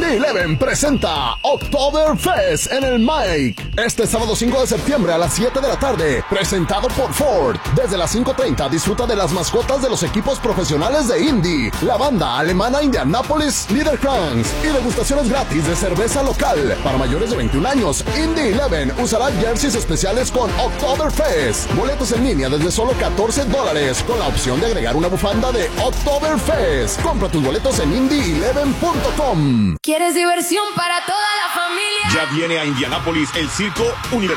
Indy 11 presenta Oktoberfest en el Mike. Este sábado 5 de septiembre a las 7 de la tarde. Presentado por Ford. Desde las 5:30 disfruta de las mascotas de los equipos profesionales de Indy, la banda alemana Indianapolis Niederkranz y degustaciones gratis de cerveza local. Para mayores de 21 años, Indy 11 usará jerseys especiales con Oktoberfest. Boletos en línea desde solo $14 con la opción de agregar una bufanda de Oktoberfest. Compra tus boletos en indy11.com. ¿Quieres diversión para toda la familia? Ya viene a Indianápolis el Circo Universitario.